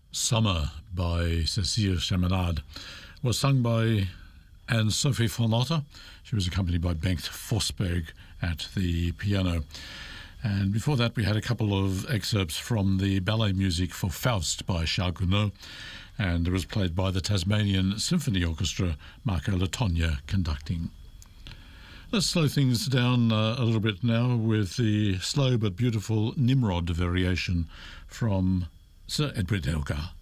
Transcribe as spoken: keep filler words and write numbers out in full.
Summer by Cécile Chaminade was sung by Anne-Sophie von Otter. She was accompanied by Bengt Forsberg at the piano. And before that, we had a couple of excerpts from the ballet music for Faust by Charles Gounod, and it was played by the Tasmanian Symphony Orchestra, Marco Latogna conducting. Let's slow things down uh, a little bit now with the slow but beautiful Nimrod variation from Sir Edward Elgar.